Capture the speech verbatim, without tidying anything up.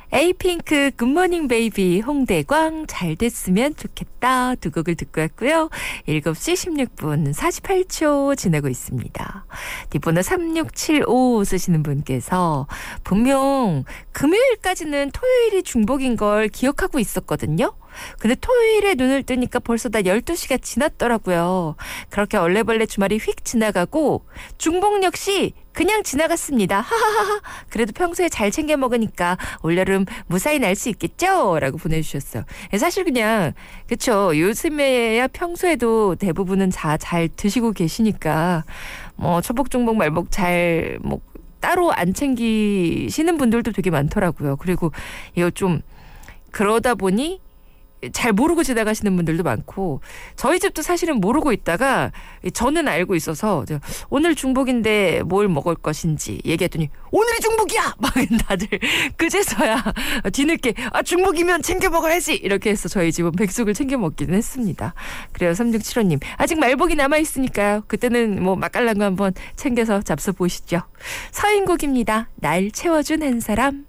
에이핑크 굿모닝 베이비 홍대광 잘 됐으면 좋겠다 두 곡을 듣고 왔고요. 일곱 시 십육 분 사십팔 초 지나고 있습니다. 뒷번호 삼육칠오 쓰시는 분께서 분명 금요일까지는 토요일이 중복인 걸 기억하고 있었거든요. 근데 토요일에 눈을 뜨니까 벌써 다 열두 시가 지났더라고요. 그렇게 얼레벌레 주말이 휙 지나가고 중복 역시 그냥 지나갔습니다. 하하하. 그래도 평소에 잘 챙겨 먹으니까 올여름 무사히 날 수 있겠죠? 라고 보내주셨어요. 사실 그냥 그쵸. 요즘에야 평소에도 대부분은 다 잘 드시고 계시니까 뭐 초복 중복 말복 잘 뭐 따로 안 챙기시는 분들도 되게 많더라고요. 그리고 이거 좀 그러다 보니 잘 모르고 지나가시는 분들도 많고 저희 집도 사실은 모르고 있다가 저는 알고 있어서 오늘 중복인데 뭘 먹을 것인지 얘기했더니 오늘이 중복이야! 막 다들 그제서야 뒤늦게 아 중복이면 챙겨 먹어야지 이렇게 해서 저희 집은 백숙을 챙겨 먹기는 했습니다. 그래요. 삼육칠오 님 아직 말복이 남아있으니까요. 그때는 뭐 맛깔난 거 한번 챙겨서 잡숴 보시죠. 서인국입니다. 날 채워준 한 사람.